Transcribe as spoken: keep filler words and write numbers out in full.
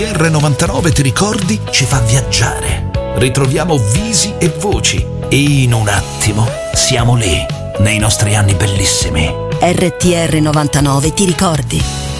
R novantanove, ti ricordi, ci fa viaggiare. Ritroviamo visi e voci e in un attimo siamo lì, nei nostri anni bellissimi. R T R novantanove, ti ricordi?